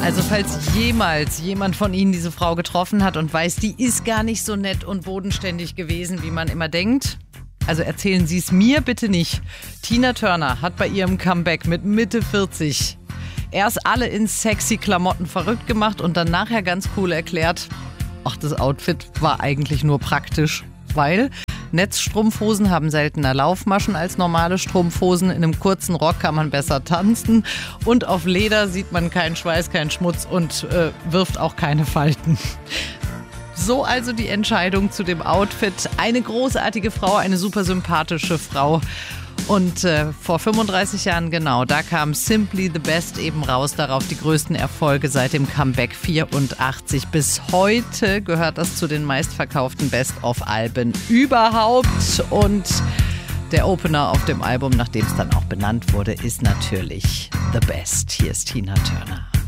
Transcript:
Also falls jemals jemand von Ihnen diese Frau getroffen hat und weiß, die ist gar nicht so nett und bodenständig gewesen, wie man immer denkt, also erzählen Sie es mir bitte nicht. Tina Turner hat bei ihrem Comeback mit Mitte 40 erst alle in sexy Klamotten verrückt gemacht und dann nachher ganz cool erklärt, ach, das Outfit war eigentlich nur praktisch, weil Netzstrumpfhosen haben seltener Laufmaschen als normale Strumpfhosen. In einem kurzen Rock kann man besser tanzen und auf Leder sieht man keinen Schweiß, keinen Schmutz und wirft auch keine Falten. So also die Entscheidung zu dem Outfit. Eine großartige Frau, eine super sympathische Frau. Und vor 35 Jahren genau, da kam Simply the Best eben raus, darauf die größten Erfolge seit dem Comeback 84. Bis heute gehört das zu den meistverkauften Best-of-Alben überhaupt. Und der Opener auf dem Album, nach dem es dann auch benannt wurde, ist natürlich The Best. Hier ist Tina Turner.